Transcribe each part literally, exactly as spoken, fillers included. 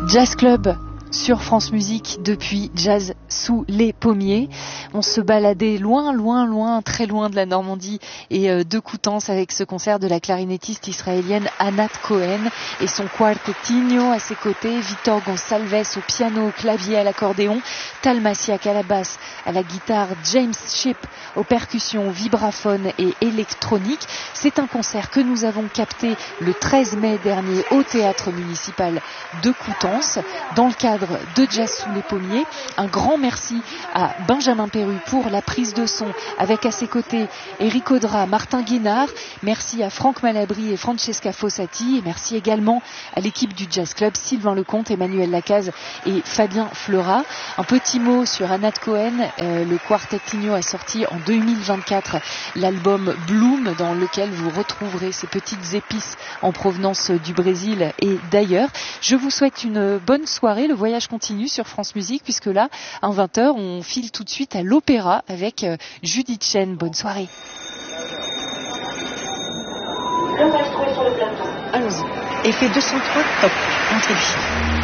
Jazz Club sur France Musique depuis Jazz sous les pommiers. On se baladait loin, loin, loin, très loin de la Normandie et euh, de Coutances avec ce concert de la clarinettiste israélienne Anat Cohen et son quartetino à ses côtés, Victor Gonçalves au piano, au clavier, à l'accordéon, Tal Massiak à la basse, à la guitare, James Shipp aux percussions, vibraphone et électronique. C'est un concert que nous avons capté le treize mai dernier au théâtre municipal de Coutances dans le cadre de Jazz sous les pommiers. Un grand merci à Benjamin Perru pour la prise de son avec à ses côtés Éric Audra, Martin Guénard. Merci à Franck Malabry et Francesca Fossati et merci également à l'équipe du Jazz Club, Sylvain Lecomte, Emmanuel Lacaze et Fabien Fleurat. Un petit mot sur Anat Cohen. Euh, le Quartetino a sorti en deux mille vingt-quatre l'album Bloom dans lequel vous retrouverez ces petites épices en provenance du Brésil et d'ailleurs. Je vous souhaite une bonne soirée. Le voyage continue sur France Musique puisque là, à vingt heures, on file tout de suite à l'opéra avec euh, Judith Chen. Bonne soirée. Le maestro est sur le plateau. Allons-y. Effet deux cent trois, hop, entrez.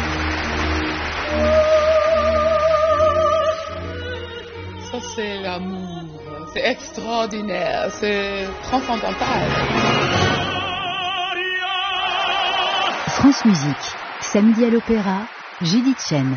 Ça c'est l'amour, c'est extraordinaire, c'est transcendantal. France Musique, samedi à l'opéra, Judith Chen.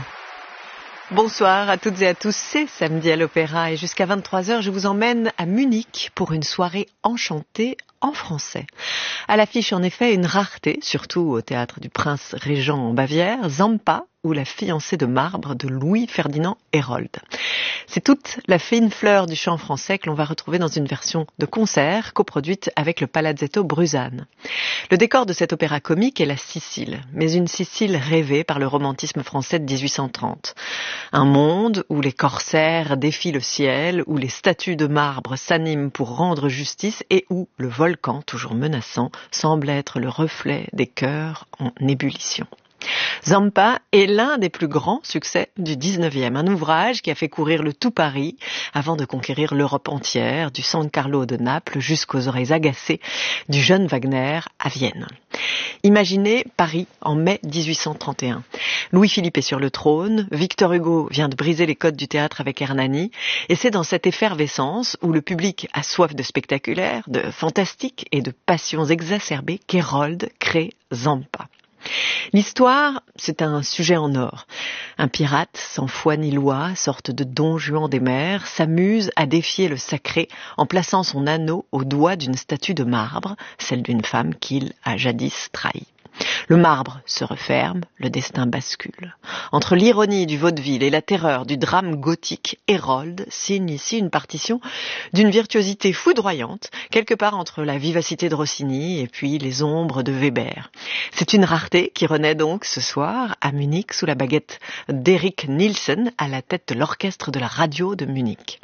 Bonsoir à toutes et à tous, c'est Samedi à l'Opéra et jusqu'à vingt-trois heures, je vous emmène à Munich pour une soirée enchantée en français. À l'affiche, en effet, une rareté, surtout au théâtre du Prince Régent en Bavière, Zampa ou la fiancée de marbre de Louis-Ferdinand Hérold. C'est toute la fine fleur du chant français que l'on va retrouver dans une version de concert coproduite avec le Palazzetto Bruzane. Le décor de cet opéra comique est la Sicile, mais une Sicile rêvée par le romantisme français de dix-huit cent trente. Un monde où les corsaires défient le ciel, où les statues de marbre s'animent pour rendre justice et où le volcan, toujours menaçant, semble être le reflet des cœurs en ébullition. Zampa est l'un des plus grands succès du dix-neuvième, un ouvrage qui a fait courir le tout Paris avant de conquérir l'Europe entière, du San Carlo de Naples jusqu'aux oreilles agacées du jeune Wagner à Vienne. Imaginez Paris en mai dix-huit cent trente et un. Louis-Philippe est sur le trône, Victor Hugo vient de briser les codes du théâtre avec Hernani, et c'est dans cette effervescence où le public a soif de spectaculaire, de fantastique et de passions exacerbées qu'Hérold crée Zampa. L'histoire, c'est un sujet en or. Un pirate, sans foi ni loi, sorte de Don Juan des mers, s'amuse à défier le sacré en plaçant son anneau au doigt d'une statue de marbre, celle d'une femme qu'il a jadis trahie. Le marbre se referme, le destin bascule. Entre l'ironie du vaudeville et la terreur du drame gothique, Hérold signe ici une partition d'une virtuosité foudroyante, quelque part entre la vivacité de Rossini et puis les ombres de Weber. C'est une rareté qui renaît donc ce soir à Munich sous la baguette d'Eric Nielsen à la tête de l'orchestre de la radio de Munich.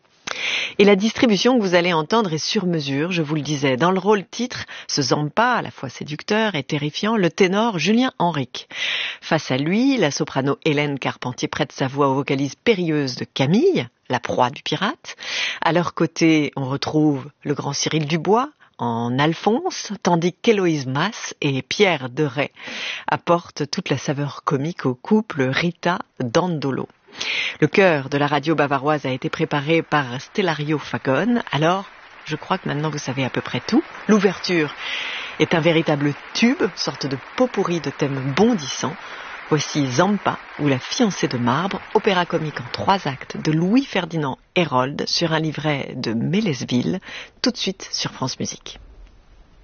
Et la distribution que vous allez entendre est sur mesure, je vous le disais. Dans le rôle titre, ce Zampa, à la fois séducteur et terrifiant, le ténor Julien Henrique. Face à lui, la soprano Hélène Carpentier prête sa voix aux vocalises périlleuses de Camille, la proie du pirate. À leur côté, on retrouve le grand Cyril Dubois en Alphonse, tandis qu'Héloïse Masse et Pierre Deray apportent toute la saveur comique au couple Rita Dandolo. Le chœur de la radio bavaroise a été préparé par Stellario Fagone. Alors, je crois que maintenant vous savez à peu près tout. L'ouverture est un véritable tube, sorte de pot-pourri de thèmes bondissants. Voici Zampa ou la fiancée de marbre, opéra comique en trois actes de Louis-Ferdinand Hérold sur un livret de Mélesville, tout de suite sur France Musique.